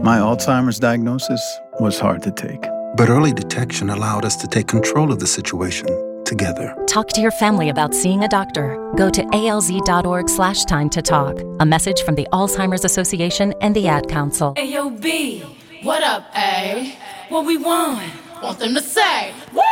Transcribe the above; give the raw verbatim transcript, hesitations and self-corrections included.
My Alzheimer's diagnosis was hard to take. But early detection allowed us to take control of the situation together. Talk to your family about seeing a doctor. Go to alz.org slash time to talk. A message from the Alzheimer's Association and the Ad Council. Ayo B, what up, A? What we want? Want them to say, woo!